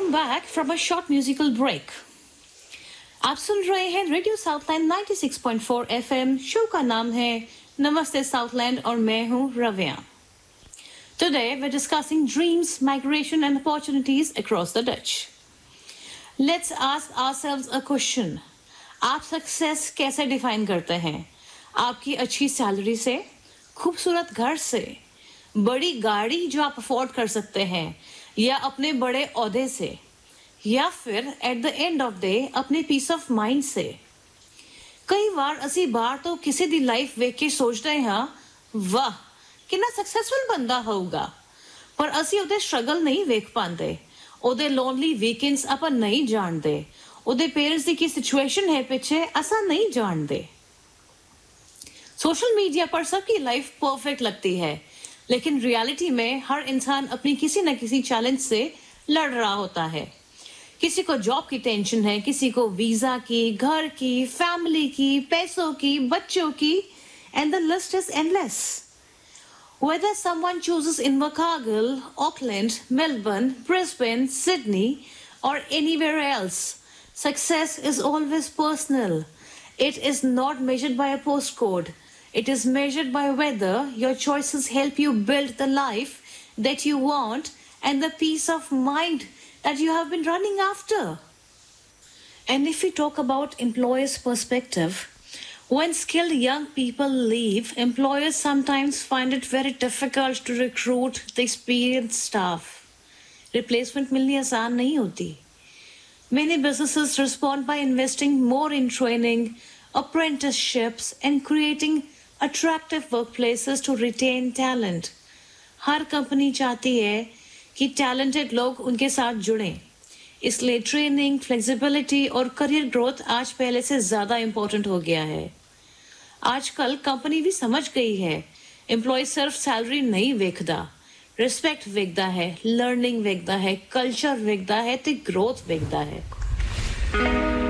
Welcome back from a short musical break. आप सुन रहे हैं रेडियो साउथलैंड 96.4 एफएम. शो का नाम है नमस्ते साउथलैंड और मैं हूं रव्या. Today we're discussing dreams, migration and opportunities across the Dutch. Let's ask ourselves a question. आप सक्सेस कैसे डिफाइन करते हैं? आपकी अच्छी सैलरी से, खूबसूरत घर से, बड़ी गाड़ी जो आप अफोर्ड कर सकते हैं, या अपने बड़े ओहदे से, या फिर at the end of day अपने पीस ऑफ माइंड से. कई बार ਅਸੀਂ ਬਾਹਰ ਤੋਂ ਕਿਸੇ ਦੀ ਲਾਈਫ ਵੇਖ ਕੇ ਸੋਚਦੇ ਹਾਂ, ਵਾਹ ਕਿੰਨਾ ਸਕਸੈਸਫੁਲ ਬੰਦਾ ਹੋਊਗਾ, ਪਰ ਅਸੀਂ ਉਹਦੇ ਸਟਰਗਲ ਨਹੀਂ ਵੇਖ ਪਾਉਂਦੇ, ਉਹਦੇ ਲੋਨਲੀ ਵੀਕਐਂਡਸ ਆਪਾਂ ਨਹੀਂ ਜਾਣਦੇ, ਉਹਦੇ ਪੇਰੈਂਟਸ ਦੀ ਕੀ ਸਿਚੁਏਸ਼ਨ ਹੈ ਪਿੱਛੇ ਅਸਾਂ ਨਹੀਂ ਜਾਣਦੇ. सोशल मीडिया पर सबकी लाइफ परफेक्ट लगती है, लेकिन रियलिटी में हर इंसान अपनी किसी न किसी चैलेंज से लड़ रहा होता है. किसी को जॉब की टेंशन है, किसी को वीजा की, घर की, फैमिली की, पैसों की, बच्चों की, and the list is endless. Whether someone chooses Invercargill, Auckland, Melbourne, Brisbane, Sydney, or anywhere else, success is always personal. It is not measured by a postcode. It is measured by whether your choices help you build the life that you want and the peace of mind that you have been running after. And if we talk about employers' perspective, when skilled young people leave, employers sometimes find it very difficult to recruit the experienced staff. Replacement मिलनी आसान नहीं होती. Many businesses respond by investing more in training, apprenticeships, and creating attractive workplaces to retain talent. Her company चाहती है कि talented लोग उनके साथ जुड़ें. इसलिए ट्रेनिंग, फ्लेक्सिबिलिटी और करियर ग्रोथ आज पहले से ज्यादा इंपॉर्टेंट हो गया है. आजकल कंपनी भी समझ गई है, एम्प्लॉय सिर्फ सैलरी नहीं वेखदा, रिस्पेक्ट वेखदा है, लर्निंग वेखदा है, कल्चर वेखदा है ते ग्रोथ वेखदा है.